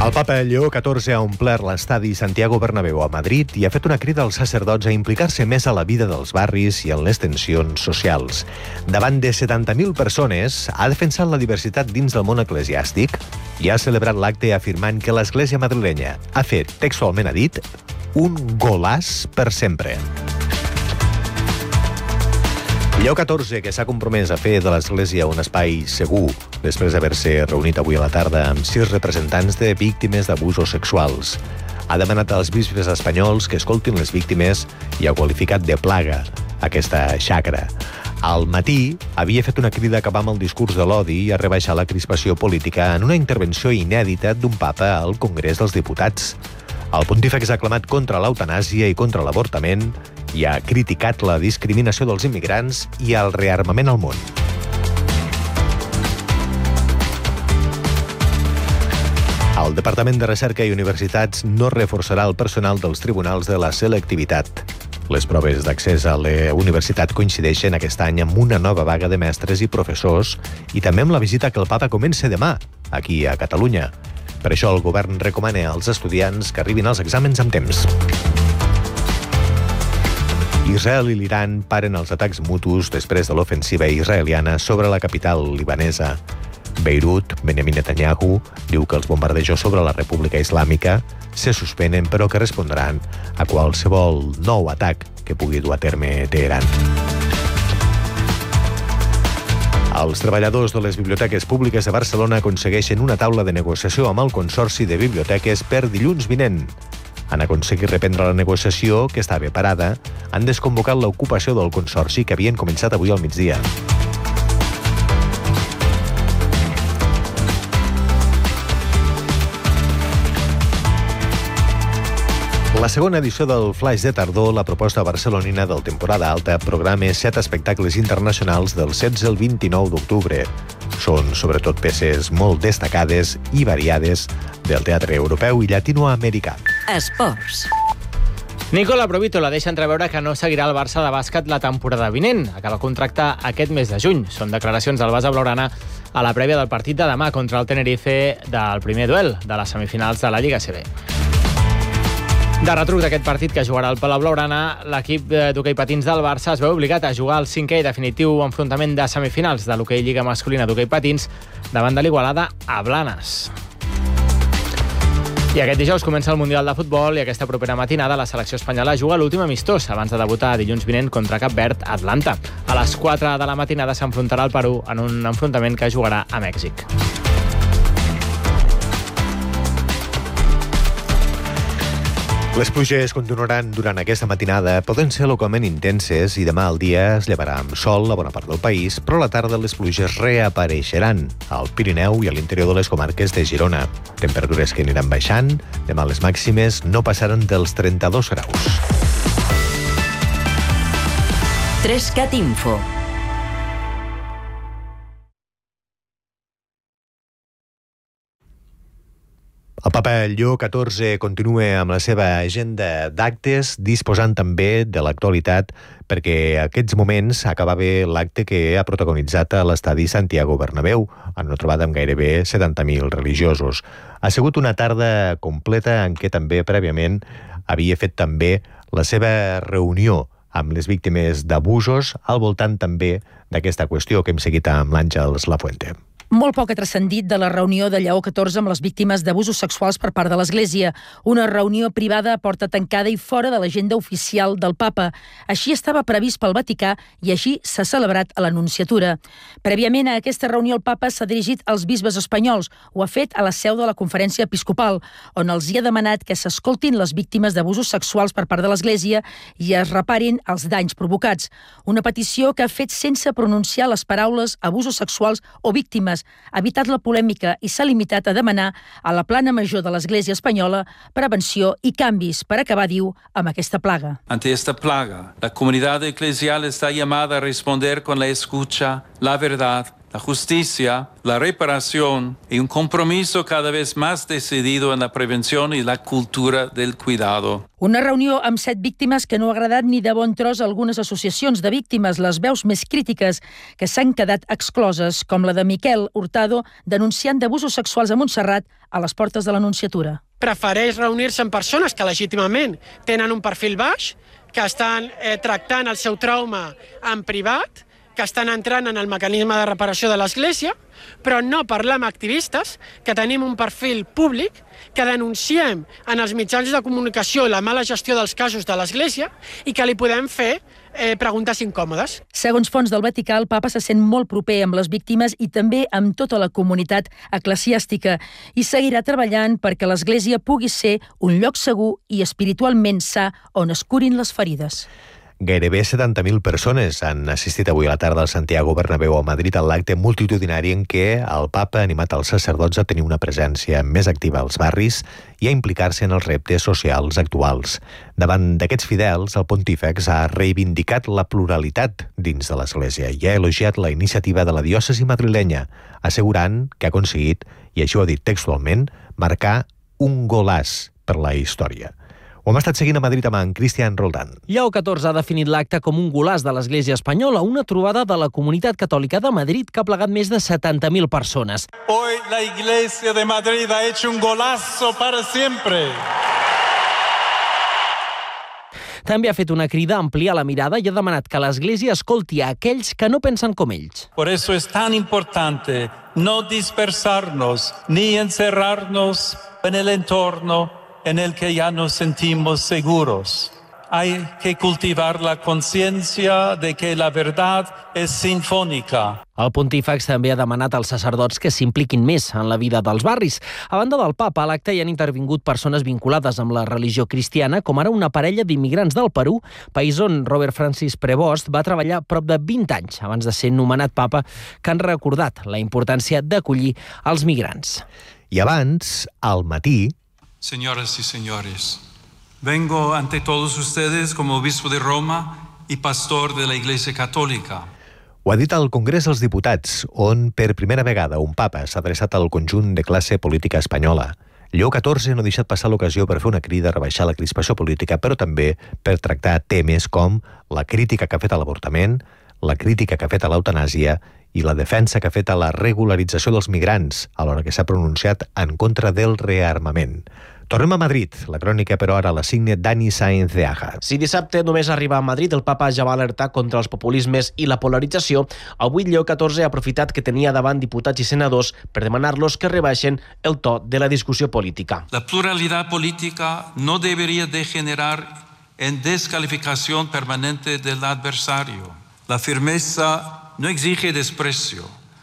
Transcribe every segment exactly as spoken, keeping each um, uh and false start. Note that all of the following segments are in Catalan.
El papa Lleó catorze ha omplert l'estadi Santiago Bernabéu a Madrid i ha fet una crida als sacerdots a implicar-se més a la vida dels barris i en les tensions socials. Davant de setanta mil persones, ha defensat la diversitat dins del món eclesiàstic i ha celebrat l'acte afirmant que l'Església madrilenya ha fet, textualment ha dit, un golàs per sempre. Lleó catorze, que s'ha compromès a fer de l'Església un espai segur després d'haver-se reunit avui a la tarda amb sis representants de víctimes d'abusos sexuals. Ha demanat als bisbes espanyols que escoltin les víctimes i ha qualificat de plaga aquesta xacra. Al matí havia fet una crida a acabar amb el discurs de l'odi i a rebaixar la crispació política en una intervenció inèdita d'un papa al Congrés dels Diputats. El pontífex ha clamat contra l'eutanàsia i contra l'avortament i ha criticat la discriminació dels immigrants i el rearmament al món. El Departament de Recerca i Universitats no reforçarà el personal dels tribunals de la selectivitat. Les proves d'accés a la universitat coincideixen aquest any amb una nova vaga de mestres i professors i també amb la visita que el papa comença demà, aquí a Catalunya. Per això el govern recomana als estudiants que arribin als exàmens amb temps. Israel i l'Iran paren els atacs mutus després de l'ofensiva israeliana sobre la capital libanesa. Beirut, Benjamin Netanyahu, diu que els bombardejos sobre la República Islàmica se suspenen però que respondran a qualsevol nou atac que pugui dur a terme Teheran. Els treballadors de les biblioteques públiques de Barcelona aconsegueixen una taula de negociació amb el Consorci de Biblioteques per dilluns vinent. Han aconseguit reprendre la negociació, que estava parada, han desconvocat l'ocupació del Consorci que havien començat avui al migdia. La segona edició del Flaix de Tardor, la proposta barcelonina del Temporada Alta, programa set espectacles internacionals del setze al vint-i-nou d'octubre. Són, sobretot, peces molt destacades i variades del teatre europeu i llatinoamericà. Esports. Nicola Provítola deixa entreveure que no seguirà el Barça de bàsquet la temporada vinent. Acaba contracte aquest mes de juny. Són declaracions del base blaugrana a la prèvia del partit de demà contra el Tenerife del primer duel de les semifinals de la Lliga A C B. De retruc d'aquest partit que jugarà el Palau Blaugrana, l'equip d'hoquei patins del Barça es veu obligat a jugar el cinquè i definitiu enfrontament de semifinals de l'hoquei Lliga Masculina d'hoquei patins davant de l'Igualada a Blanes. I aquest dijous comença el Mundial de Futbol i aquesta propera matinada la selecció espanyola juga l'últim amistós abans de debutar dilluns vinent contra Cap Verd a Atlanta. A les quatre de la matinada s'enfrontarà al Perú en un enfrontament que jugarà a Mèxic. Les pluges continuaran durant aquesta matinada, poden ser localment intenses i demà al dia es llevarà amb sol a bona part del país, però a la tarda les pluges reapareixeran al Pirineu i a l'interior de les comarques de Girona. Temperatures que aniran baixant, demà les màximes no passaran dels trenta-dos graus. Trescat Info. El papa Lleó catorze continua amb la seva agenda d'actes, disposant també de l'actualitat, perquè aquests moments acabava l'acte que ha protagonitzat a l'estadi Santiago Bernabéu, en una trobada amb gairebé setanta mil religiosos. Ha sigut una tarda completa en què també prèviament havia fet també la seva reunió amb les víctimes d'abusos al voltant també d'aquesta qüestió que hem seguit amb l'Àngels Lafuente. Molt poc ha transcendit de la reunió de Lleó catorze amb les víctimes d'abusos sexuals per part de l'Església. Una reunió privada a porta tancada i fora de l'agenda oficial del papa. Així estava previst pel Vaticà i així s'ha celebrat a l'Anunciatura. Prèviament a aquesta reunió el papa s'ha dirigit als bisbes espanyols. Ho ha fet a la seu de la Conferència Episcopal, on els hi ha demanat que s'escoltin les víctimes d'abusos sexuals per part de l'Església i es reparin els danys provocats. Una petició que ha fet sense pronunciar les paraules abusos sexuals o víctimes, ha evitat la polèmica i s'ha limitat a demanar a la plana major de l'Església espanyola prevenció i canvis per acabar, diu, amb aquesta plaga. Ante esta plaga, la comunidad eclesial está llamada a responder con la escucha, la verdad, la justicia, la reparación y un compromiso cada vez más decidido en la prevención y la cultura del cuidado. Una reunió amb set víctimes que no ha agradat ni de bon tros a algunes associacions de víctimes, les veus més crítiques que s'han quedat excloses, com la de Miquel Hurtado, denunciant d'abusos sexuals a Montserrat a les portes de l'Anunciatura. Prefereix reunir-se amb persones que legítimament tenen un perfil baix, que estan eh, tractant el seu trauma en privat, que estan entrant en el mecanisme de reparació de l'Església, però no parlar amb activistes, que tenim un perfil públic, que denunciem en els mitjans de comunicació la mala gestió dels casos de l'Església i que li podem fer eh, preguntes incòmodes. Segons fonts del Vaticà, el papa se sent molt proper amb les víctimes i també amb tota la comunitat eclesiàstica i seguirà treballant perquè l'Església pugui ser un lloc segur i espiritualment sa on es curin les ferides. Gairebé setanta mil persones han assistit avui a la tarda al Santiago Bernabéu a Madrid a l'acte multitudinari en què el papa ha animat els sacerdots a tenir una presència més activa als barris i a implicar-se en els reptes socials actuals. Davant d'aquests fidels, el pontífex ha reivindicat la pluralitat dins de l'Església i ha elogiat la iniciativa de la diòcesi madrilenya, assegurant que ha aconseguit, i això ho ha dit textualment, marcar un golaç per la història. Ho hem estat seguint a Madrid amb en Cristian Roldán. Lleó catorze ha definit l'acte com un golaç de l'Església espanyola, una trobada de la comunitat catòlica de Madrid que ha plegat més de setanta mil persones. Hoy la Iglesia de Madrid ha hecho un golazo para siempre. També ha fet una crida a ampliar la mirada i ha demanat que l'Església escolti a aquells que no pensen com ells. Por eso es tan importante no dispersarnos ni encerrarnos en el entorno en el que ya nos sentimos seguros. Hay que cultivar la conciencia de que la verdad es sinfónica. El pontífex també ha demanat als sacerdots que s'impliquin més en la vida dels barris. A banda del papa, a l'acte hi han intervingut persones vinculades amb la religió cristiana, com ara una parella d'immigrants del Perú, país on Robert Francis Prevost va treballar prop de vint anys abans de ser nomenat papa, que han recordat la importància d'acollir els migrants. I abans, al matí, Señoras y señores, vengo ante todos ustedes como obispo de Roma y pastor de la Iglesia Católica. Ho ha dit al Congrés dels Diputats, on per primera vegada un papa s'ha adreçat al conjunt de classe política espanyola. Lleó catorze no ha deixat passar l'ocasió per fer una crida a rebaixar la crispació política, però també per tractar temes com la crítica que ha fet a l'avortament, la crítica que ha fet a l'eutanàsia i la defensa que ha fet a la regularització dels migrants, alhora que s'ha pronunciat en contra del rearmament. Tornem a Madrid. La crònica, però, ara la signa Dani Sáenz de Aja. Si dissabte només arriba a Madrid, el papa ja va alertar contra els populismes i la polarització. Avui Lleó catorze ha aprofitat que tenia davant diputats i senadors per demanar-los que rebaixen el to de la discussió política. La pluralidad política no debería degenerar en descalificación permanente del adversario. La firmeza no exige desprecio.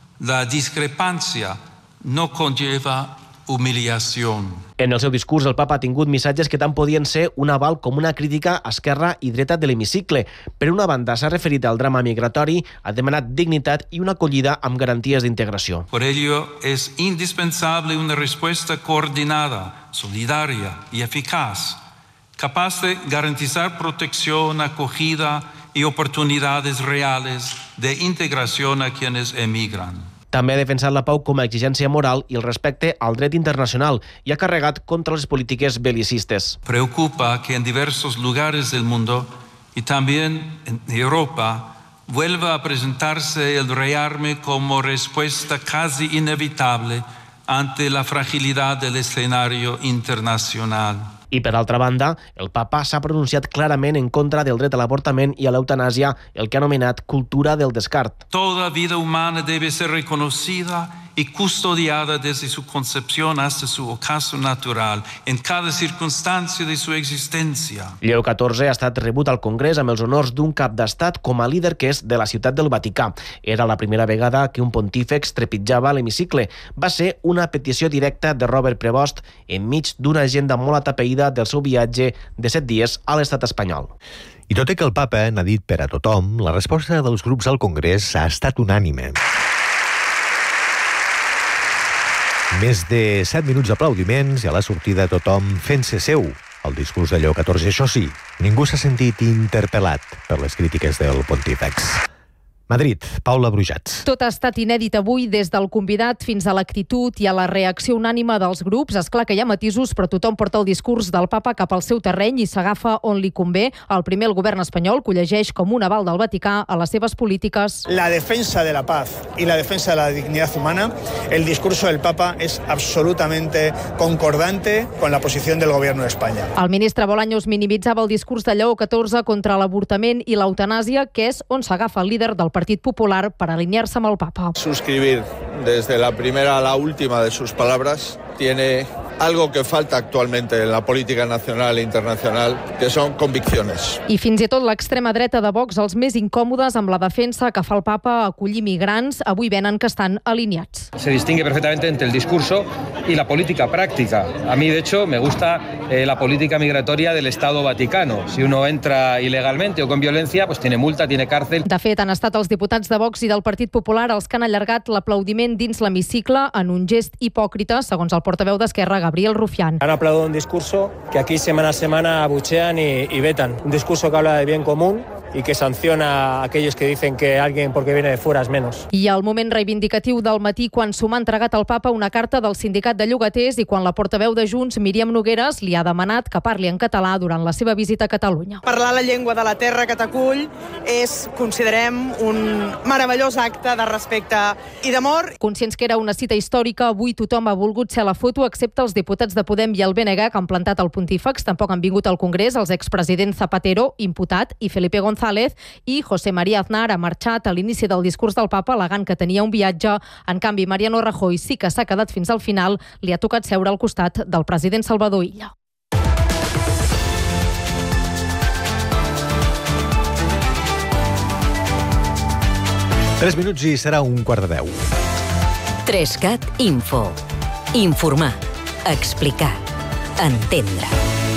La discrepancia no conlleva humiliación. En el seu discurs, el papa ha tingut missatges que tant podien ser un aval com una crítica a esquerra i dreta de l'hemicicle. Per una banda, s'ha referit al drama migratori, ha demanat dignitat i una acollida amb garanties d'integració. Por ello, es indispensable una respuesta coordinada, solidaria y eficaz, capaz de garantizar protección, acogida y oportunidades reales de integración a quienes emigran. També ha defensat la pau com a exigència moral i el respecte al dret internacional i ha carregat contra les polítiques belicistes. Preocupa que en diversos lugares del mundo y también en Europa vuelva a presentarse el rearme como respuesta casi inevitable ante la fragilidad del escenario internacional. I, per altra banda, el papa s'ha pronunciat clarament en contra del dret a l'avortament i a l'eutanàsia, el que ha anomenat cultura del descart. Toda vida humana debe ser reconocida y custodiada desde su concepción hasta su ocaso natural, en cada circunstancia de su existencia. Lleó catorze ha estat rebut al Congrés amb els honors d'un cap d'estat com a líder que és de la ciutat del Vaticà. Era la primera vegada que un pontífex trepitjava l'hemicicle. Va ser una petició directa de Robert Prevost enmig d'una agenda molt atapeïda del seu viatge de set dies a l'estat espanyol. I tot i que el papa n'ha dit per a tothom, la resposta dels grups al Congrés ha estat unànime. Més de set minuts d'aplaudiments i a la sortida tothom fent-se seu el discurs de Lleó catorze. Això sí, ningú s'ha sentit interpel·lat per les crítiques del pontífex. Madrid, Paula Brujats. Tot ha estat inèdit avui, des del convidat fins a l'actitud i a la reacció unànime dels grups. És clar que hi ha matisos, però tothom porta el discurs del papa cap al seu terreny i s'agafa on li convé. El primer, el govern espanyol, que ho llegeix com un aval del Vaticà a les seves polítiques. La defensa de la paz y la defensa de la dignidad humana, el discurso del Papa es absolutamente concordante con la posición del gobierno de España. El ministre Bolaños minimitzava el discurs de Lleó catorze contra l'avortament i l'eutanàsia, que és on s'agafa el líder del Partit Popular per alinear-se amb el papa. Suscribir desde la primera a la última de sus palabras tiene algo que falta actualmente en la política nacional e internacional, que son convicciones. I fins i tot l'extrema dreta de Vox, els més incòmodes amb la defensa que fa el papa a acollir migrants, avui venen que estan alineats. Se distingue perfectamente entre el discurso y la política práctica. A mí, de hecho, me gusta eh, la política migratoria del Estado Vaticano. Si uno entra ilegalmente o con violencia, pues tiene multa, tiene cárcel. De fet, han estat els diputats de Vox i del Partit Popular els que han allargat l'aplaudiment dins l'hemicicle en un gest hipòcrita, segons el portaveu d'Esquerra, Gabriel Rufián. Han aplaudido un discurso que aquí semana a semana abuchean y, y vetan. Un discurso que habla de bien común y que sanciona a aquellos que dicen que alguien porque viene de fuera es menos. I el moment reivindicatiu del matí, quan s'ho m'ha entregat al papa una carta del sindicat de llogaters i quan la portaveu de Junts, Míriam Nogueras, li ha demanat que parli en català durant la seva visita a Catalunya. Parlar la llengua de la terra que t'acull és, considerem, un meravellós acte de respecte i d'amor. Conscients que era una cita històrica, avui tothom ha volgut ser a la foto, excepte els diputats de Podem i el B N G, que han plantat el pontífex. Tampoc han vingut al Congrés els expresidents Zapatero, imputat, i Felipe González, i José María Aznar ha marxat a l'inici del discurs del papa al·legant que tenia un viatge. En canvi, Mariano Rajoy sí que s'ha quedat fins al final. Li ha tocat seure al costat del president Salvador Illa. Tres minuts i serà un quart de deu. Trescat Info. Informar. Explicar. Entendre.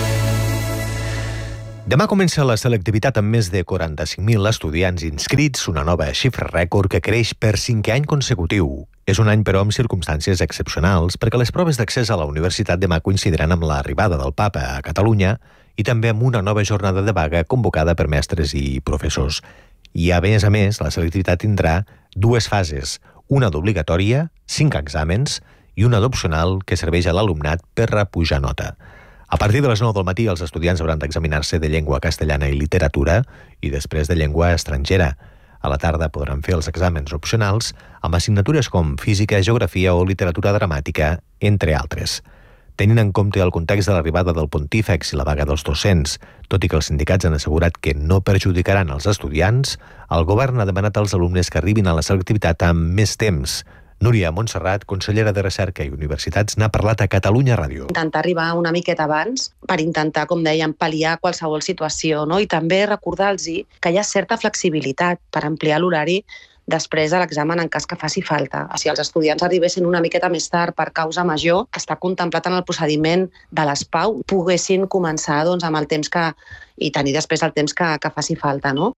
Demà comença la selectivitat amb més de quaranta-cinc mil estudiants inscrits, una nova xifra rècord que creix per cinquè any consecutiu. És un any, però, amb circumstàncies excepcionals, perquè les proves d'accés a la universitat demà coincidiran amb l'arribada del papa a Catalunya i també amb una nova jornada de vaga convocada per mestres i professors. I, a més a més, la selectivitat tindrà dues fases, una d'obligatòria, cinc exàmens, i una d'opcional que serveix a l'alumnat per a pujar nota. A partir de les nou del matí, els estudiants hauran d'examinar-se de llengua castellana i literatura i després de llengua estrangera. A la tarda podran fer els exàmens opcionals amb assignatures com física, geografia o literatura dramàtica, entre altres. Tenint en compte el context de l'arribada del pontífex i la vaga dels docents, tot i que els sindicats han assegurat que no perjudicaran els estudiants, el govern ha demanat als alumnes que arribin a la selectivitat amb més temps. Núria Montserrat, consellera de Recerca i Universitats, n'ha parlat a Catalunya Ràdio. Intentar arribar una miqueta abans per intentar, com dèiem, pal·liar qualsevol situació, no? I també recordar-los que hi ha certa flexibilitat per ampliar l'horari després de l'examen en cas que faci falta. Si els estudiants arribessin una miqueta més tard per causa major, que està contemplat en el procediment de l'S P A U, poguessin començar doncs, amb el temps que, i tenir després el temps que, que faci falta, no?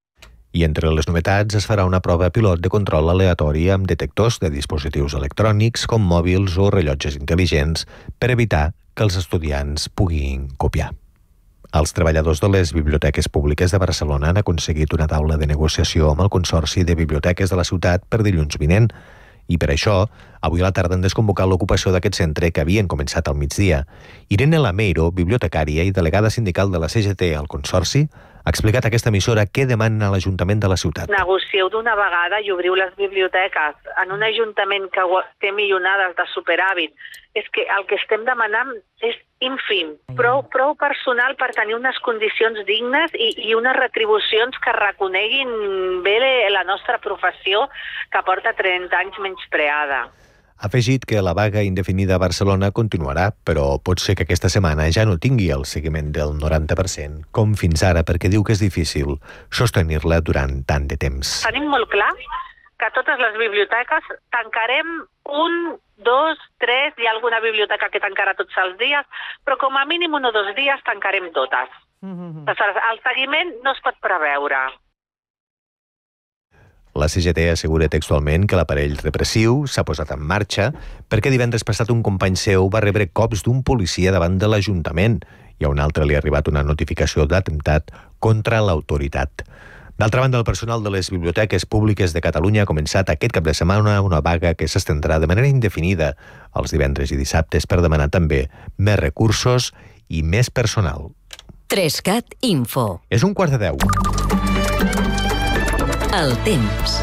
I entre les novetats es farà una prova pilot de control aleatori amb detectors de dispositius electrònics com mòbils o rellotges intel·ligents per evitar que els estudiants puguin copiar. Els treballadors de les biblioteques públiques de Barcelona han aconseguit una taula de negociació amb el Consorci de Biblioteques de la ciutat per dilluns vinent i per això avui a la tarda han desconvocat l'ocupació d'aquest centre que havien començat al migdia. Irene Lameiro, bibliotecària i delegada sindical de la C G T al Consorci, ha explicat a aquesta emissora què demanen a l'Ajuntament de la ciutat. Negocieu d'una vegada i obriu les biblioteques en un ajuntament que té milionades de superàvit. És que el que estem demanant és ínfim, prou, prou personal per tenir unes condicions dignes i, i unes retribucions que reconeguin bé la nostra professió que porta trenta anys menyspreada. Ha afegit que la vaga indefinida a Barcelona continuarà, però pot ser que aquesta setmana ja no tingui el seguiment del noranta per cent, com fins ara, perquè diu que és difícil sostenir-la durant tant de temps. Tenim molt clar que totes les biblioteques tancarem un, dos, tres, hi ha alguna biblioteca que tancarà tots els dies, però com a mínim un o dos dies tancarem totes. Mm-hmm. El seguiment no es pot preveure. La C G T assegura textualment que l'aparell repressiu s'ha posat en marxa perquè divendres passat un company seu va rebre cops d'un policia davant de l'Ajuntament i a un altre li ha arribat una notificació d'atemptat contra l'autoritat. D'altra banda, el personal de les biblioteques públiques de Catalunya ha començat aquest cap de setmana una vaga que s'estendrà de manera indefinida els divendres i dissabtes per demanar també més recursos i més personal. Trescat Info. És un quart de deu. El temps.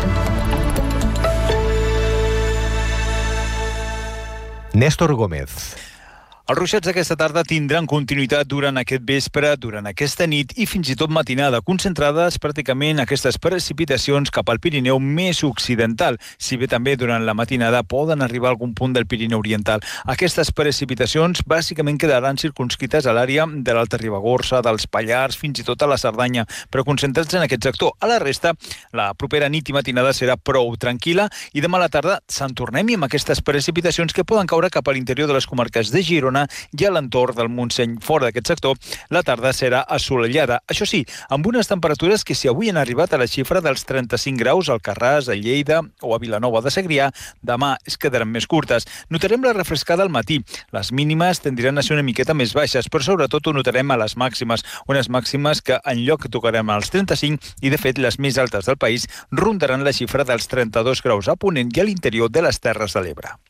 Néstor Gómez. Els ruixats d'aquesta tarda tindran continuïtat durant aquest vespre, durant aquesta nit i fins i tot matinada, concentrades pràcticament aquestes precipitacions cap al Pirineu més occidental, si bé també durant la matinada poden arribar a algun punt del Pirineu oriental. Aquestes precipitacions bàsicament quedaran circunscrites a l'àrea de l'Alta Ribagorça, dels Pallars, fins i tot a la Cerdanya, però concentrats en aquest sector. A la resta, la propera nit i matinada serà prou tranquil·la i demà a la tarda se'n tornem amb aquestes precipitacions que poden caure cap a l'interior de les comarques de Girona i a l'entorn del Montseny. Fora d'aquest sector, la tarda serà assolellada. Això sí, amb unes temperatures que si avui han arribat a la xifra dels trenta-cinc graus al Carràs, a Lleida o a Vilanova de Segrià, demà es quedaran més curtes. Notarem la refrescada al matí. Les mínimes tendiran a ser una miqueta més baixes, però sobretot ho notarem a les màximes. Unes màximes que en lloc tocarem als trenta-cinc i, de fet, les més altes del país rondaran la xifra dels trenta-dos graus a Ponent i a l'interior de les Terres de l'Ebre.